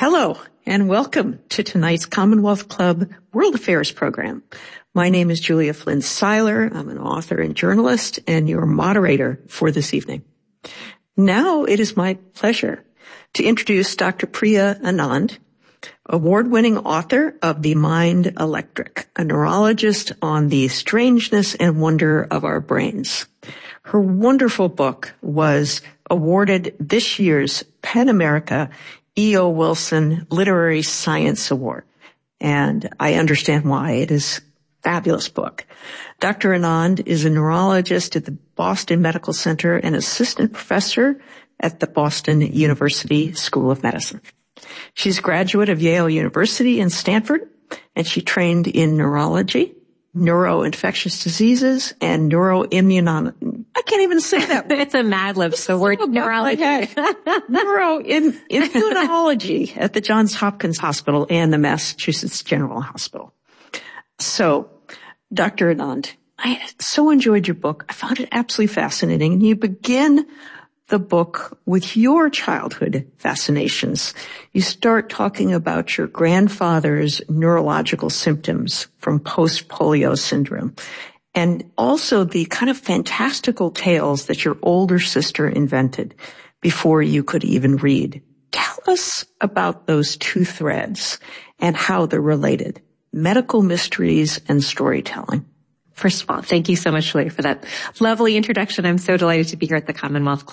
Hello, and welcome to tonight's Commonwealth Club World Affairs program. My name is Julia Flynn Seiler. I'm an author and journalist and your moderator for this evening. Now it is my pleasure to introduce Dr. Priya Anand, award-winning author of The Mind Electric, a neurologist on the strangeness and wonder of our brains. Her wonderful book was awarded this year's PEN America E.O. Wilson Literary Science Award, and I understand why. It is a fabulous book. Dr. Anand is a neurologist at the Boston Medical Center and assistant professor at the Boston University School of Medicine. She's a graduate of Yale University and Stanford, and she trained in neurology, neuroinfectious diseses, and neuroimmunology. I can't even say that. It's a Mad Lib, so we're neurology. Neuroimmunology at the Johns Hopkins Hospital and the Massachusetts General Hospital. So, Dr. Anand, I so enjoyed your book. I found it absolutely fascinating. And you begin the book with your childhood fascinations. You start talking about your grandfather's neurological symptoms from post-polio syndrome, and also the kind of fantastical tales that your older sister invented before you could even read. Tell us about those two threads and how they're related: medical mysteries and storytelling. First of all, thank you so much, Julia, for that lovely introduction. I'm so delighted to be here at the Commonwealth